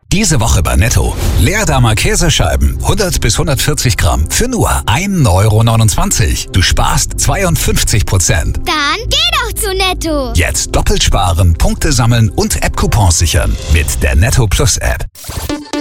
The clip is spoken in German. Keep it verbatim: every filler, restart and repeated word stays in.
Diese Woche bei Netto. Leerdammer Käsescheiben, hundert bis hundertvierzig Gramm, für nur ein Euro neunundzwanzig. Du sparst zweiundfünfzig Prozent. Dann geh doch zu Netto. Jetzt doppelt sparen, Punkte sammeln und App-Coupons sichern mit der Netto Plus App.